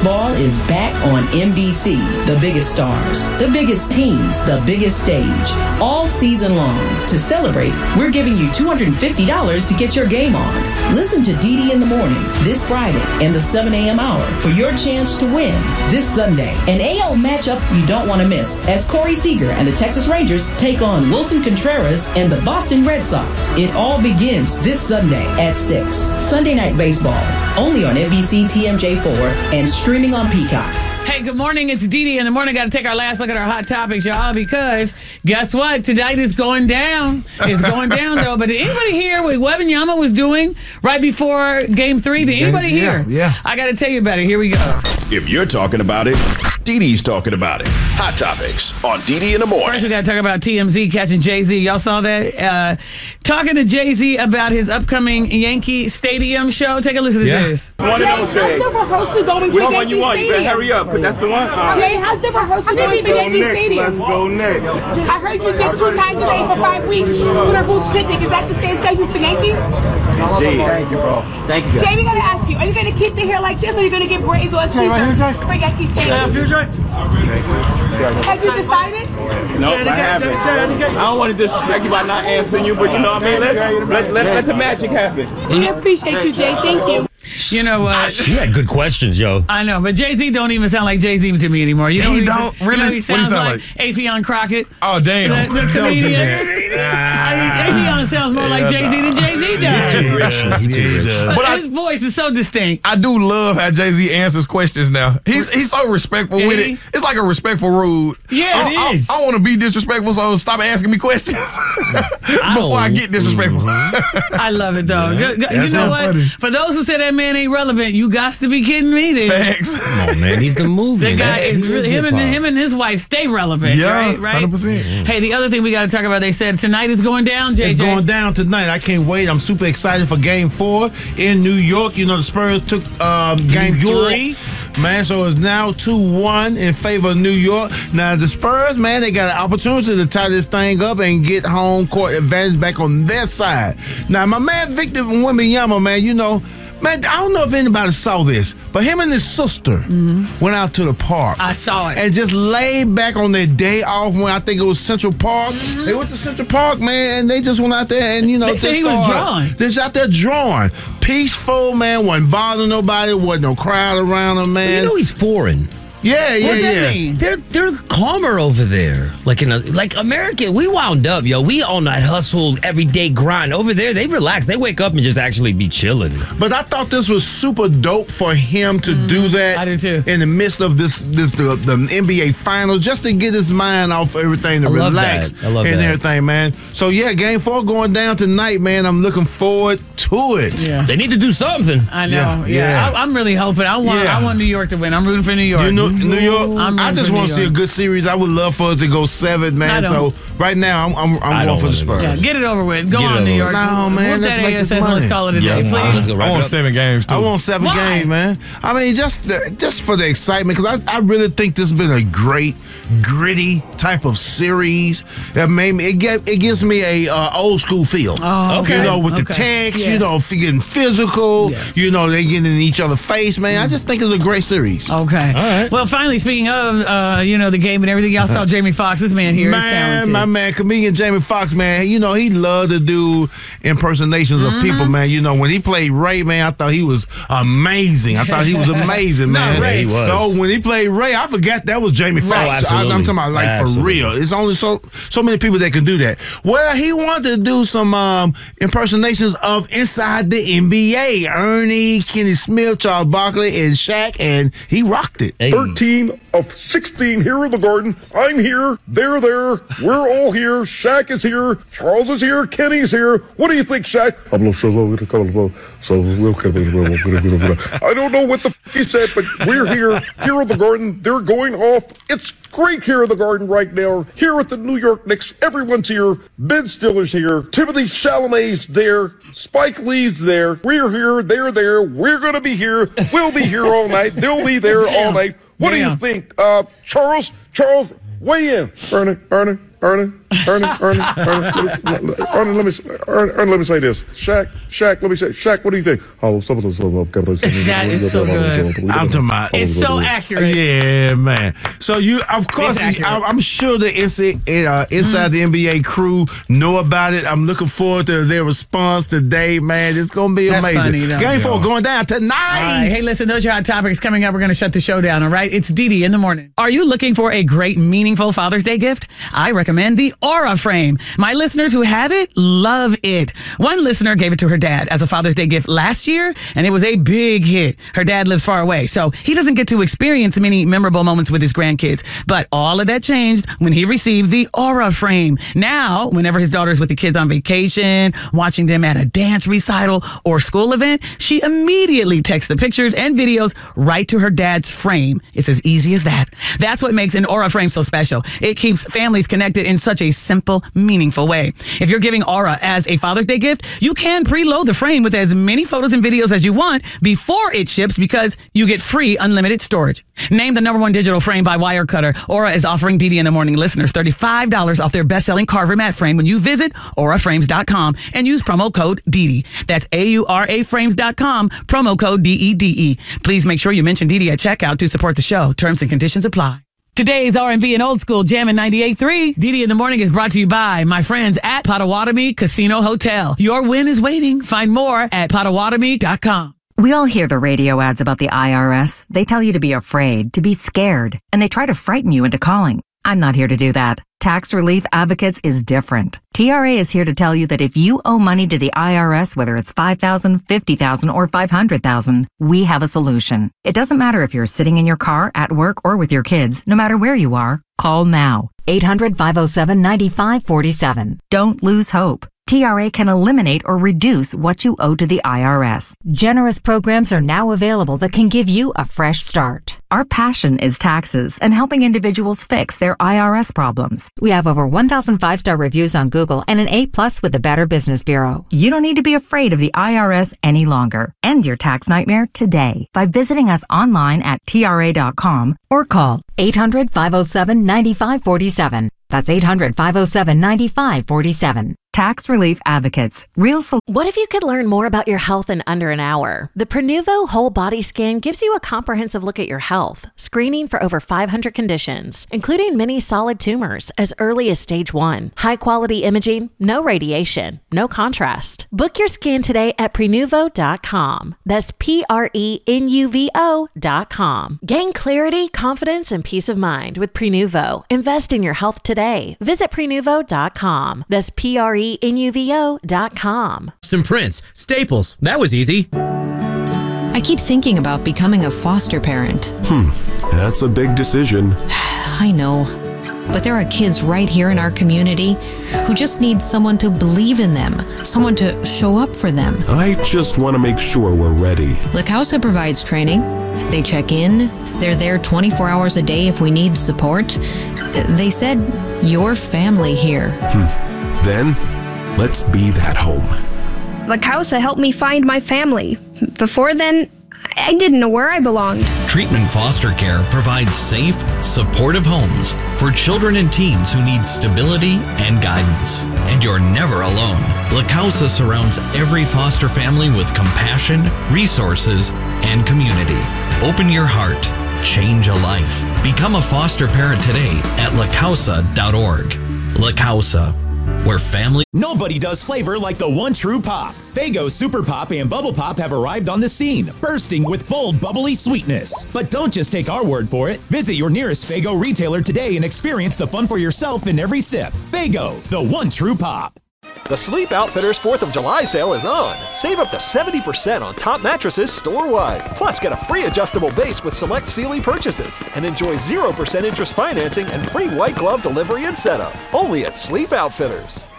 Baseball is back on NBC. The biggest stars, the biggest teams, the biggest stage. All season long. To celebrate, we're giving you $250 to get your game on. Listen to DD in the Morning this Friday and the 7 a.m. hour for your chance to win this Sunday. An AL matchup you don't want to miss as Corey Seager and the Texas Rangers take on Wilson Contreras and the Boston Red Sox. It all begins this Sunday at 6. Sunday Night Baseball, only on NBC TMJ4 and streaming on Peacock. Hey, good morning. It's Dee in the morning. Got to take our last look at our hot topics, y'all, because guess what? Tonight is going down. It's going down, though. But did anybody hear what Wembanyama was doing right before Game 3? Did anybody hear? Yeah. I got to tell you about it. Here we go. If you're talking about it, Dee Dee's talking about it. Hot Topics on Dee in the Morning. First, we got to talk about TMZ catching Jay-Z. Y'all saw that? Talking to Jay-Z about his upcoming Yankee Stadium show. Take a listen to this. One of those days. How's the rehearsal going for Which one Yankee you want? You better Stadium? hurry up. That's the one. Jay, how's the rehearsal going for Yankee Stadium? Let's go next. I heard you did 2 times a day for 5 weeks with our Boots Picnic. Is that the same schedule for the Yankees? Thank you, bro. Thank you, guys. Jay, we got to ask you, are you going to keep the hair like this or are you going to get braids or a teaser for Yankee Stadium? Have you decided? No, I haven't. I don't want to disrespect you by not answering you, but you know what I mean? Let the magic happen. I appreciate you, Jay. Thank you. You know what? She had good questions, yo. I know, but Jay-Z don't even sound like Jay-Z to me anymore. You know He what don't? You know Really? he What he sounds sound like Affion Crockett. Oh, damn. The comedian. Affion sounds more like Jay-Z than Jay-Z does. Yeah. But his voice is so distinct. I do love how Jay-Z answers questions now. He's so respectful with it. It's like a respectful rude. Yeah, it is. I want to be disrespectful, so stop asking me questions before I get disrespectful. I love it, though. You know so what? funny. For those who say that man ain't relevant, you got to be kidding me. Then. Facts. Come on, man. He's the movie. The guy is really, him and his wife stay relevant. Yeah, right? 100%. Hey, the other thing we got to talk about, they said tonight is going down, JJ. It's going down tonight. I can't wait. I'm super excited for Game 4 in New York. You know, the Spurs took Game 3. Man, so it's now 2-1 in favor of New York. Now, the Spurs, man, they got an opportunity to tie this thing up and get home court advantage back on their side. Now, my man Victor Wembanyama, man, you know, man, I don't know if anybody saw this, but him and his sister went out to the park. I saw it. And just laid back on their day off when I think it was Central Park. They went to Central Park, man, and they just went out there and, you know, They said he was drawing. Just out there drawing. Peaceful, man, wasn't bothering nobody, wasn't no crowd around him, man. You know he's foreign. Yeah. What's that mean? They're calmer over there. Like America, we wound up, yo. We on that hustle, everyday grind. Over there, they relax. They wake up and just actually be chilling. But I thought this was super dope for him to do that. I do too. In the midst of the NBA Finals, just to get his mind off everything, to relax I love and that. everything, man. So yeah, Game 4 going down tonight, man. I'm looking forward to it. Yeah. They need to do something. I know. Yeah. I'm really hoping. I want New York to win. I'm rooting for New York. You know, New York. I'm I rooting just for want New to see a York. good series. I would love for us to go 7, man. I don't. So right now, I'm going for the Spurs. Yeah, get it over with. Go Get it on, New over York. with. No, man, Whoop let's that make this ASS and let's money. call it a Yeah, day, let's please. go I wrap it want up. 7 games, too. I want 7 Why? games, man. I mean, just for the excitement, because I really think this has been a great, gritty type of series. It gives me a old school feel. Oh, okay. You know, with the Okay. text, Yeah. you know, getting physical. Yeah. You know, they getting in each other's face, man. I just think it's a great series. Okay. All right. Well, finally, speaking of, the game and everything, y'all saw Jamie Foxx. This man here is talented. Man, my man, comedian Jamie Foxx, man, you know, he loved to do impersonations of people, man. You know, when he played Ray, man, I thought he was amazing. I thought he was amazing, man. Ray. He was. No, when he played Ray, I forgot that was Jamie Foxx. absolutely. I'm talking about, like, for Absolutely. real. It's only so many people that can do that. Well, he wanted to do some impersonations of inside the NBA. Ernie, Kenny Smith, Charles Barkley, and Shaq, and he rocked it. Hey. 13 of 16 here in the Garden. I'm here. They're there. We're all here. Shaq is here. Charles is here. Kenny's here. What do you think, Shaq? I don't know what the he said, but we're here in the Garden. They're going off. It's great here in the Garden right now. Here at the New York Knicks, everyone's here. Ben Stiller's here. Timothy Chalamet's there. Spike Lee's there. We're here. They're there. We're going to be here. We'll be here all night. They'll be there all night. What do you think? Charles, weigh in. Ernie. Ernie, let me say this. Shaq, let me say, Shaq, what do you think? That is so good. I'm talking about. It's so accurate. Yeah, man. So of course, I'm sure the inside the NBA crew know about it. I'm looking forward to their response today, man. It's gonna be amazing. Funny, Game 4 going down tonight. All right. Hey, listen, those are your hot topics coming up. We're going to shut the show down, all right? It's Dee in the morning. Are you looking for a great, meaningful Father's Day gift? I recommend the Aura Frame. My listeners who have it love it. One listener gave it to her dad as a Father's Day gift last year, and it was a big hit. Her dad lives far away, so he doesn't get to experience many memorable moments with his grandkids. But all of that changed when he received the Aura Frame. Now, whenever his daughter's with the kids on vacation, watching them at a dance recital or school event, she immediately texts the pictures and videos right to her dad's frame. It's as easy as that. That's what makes an Aura Frame so special. It keeps families connected in such a simple, meaningful way. If you're giving Aura as a Father's Day gift, you can preload the frame with as many photos and videos as you want before it ships because you get free unlimited storage. Named the #1 digital frame by Wirecutter, Aura is offering Dee in the Morning listeners $35 off their best-selling Carver mat frame when you visit auraframes.com and use promo code DEDE. That's AURAFrames.com, promo code DEDE. Please make sure you mention Dee at checkout to support the show. Terms and conditions apply. Today's R&B and Old School Jammin' 98.3. Dee in the Morning is brought to you by my friends at Potawatomi Casino Hotel. Your win is waiting. Find more at Potawatomi.com. We all hear the radio ads about the IRS. They tell you to be afraid, to be scared, and they try to frighten you into calling. I'm not here to do that. Tax Relief Advocates is different. TRA is here to tell you that if you owe money to the IRS, whether it's $5,000, $50,000, or $500,000, we have a solution. It doesn't matter if you're sitting in your car, at work, or with your kids. No matter where you are, call now. 800-507-9547. Don't lose hope. TRA can eliminate or reduce what you owe to the IRS. Generous programs are now available that can give you a fresh start. Our passion is taxes and helping individuals fix their IRS problems. We have over 1,000 5-star reviews on Google and an A+ with the Better Business Bureau. You don't need to be afraid of the IRS any longer. End your tax nightmare today by visiting us online at TRA.com or call 800-507-9547. That's 800-507-9547. Tax Relief Advocates. What if you could learn more about your health in under an hour? The Prenuvo Whole Body Scan gives you a comprehensive look at your health, screening for over 500 conditions, including many solid tumors as early as stage 1. High-quality imaging, no radiation, no contrast. Book your scan today at Prenuvo.com. That's Prenuvo.com. Gain clarity, confidence, and peace of mind with Prenuvo. Invest in your health today. Visit Prenuvo.com. That's Prenuvo.com. Austin Prince, Staples. That was easy. I keep thinking about becoming a foster parent. That's a big decision. I know. But there are kids right here in our community who just need someone to believe in them, someone to show up for them. I just want to make sure we're ready. La Causa provides training. They check in. They're there 24 hours a day if we need support. They said, your family here. Then, let's be that home. La Causa helped me find my family. Before then, I didn't know where I belonged. Treatment Foster Care provides safe, supportive homes for children and teens who need stability and guidance. And you're never alone. La Causa surrounds every foster family with compassion, resources, and community. Open your heart. Change a life. Become a foster parent today at lacausa.org. La Causa, where family... Nobody does flavor like the one true pop. Faygo Super Pop and Bubble Pop have arrived on the scene, bursting with bold, bubbly sweetness. But don't just take our word for it. Visit your nearest Faygo retailer today and experience the fun for yourself in every sip. Faygo, the one true pop. The Sleep Outfitters 4th of July sale is on. Save up to 70% on top mattresses store-wide. Plus, get a free adjustable base with select Sealy purchases. And enjoy 0% interest financing and free white glove delivery and setup. Only at Sleep Outfitters.